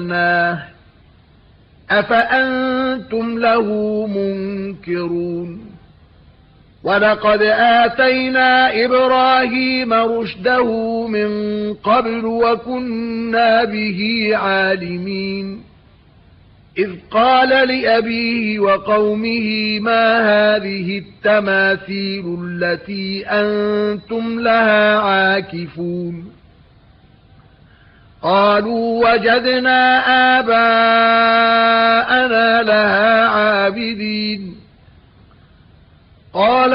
أفأنتم له منكرون ولقد آتينا إبراهيم رشده من قبل وكنا به عالمين إذ قال لأبيه وقومه ما هذه التماثيل التي أنتم لها عاكفون قالوا وجدنا آباءنا لها عابدين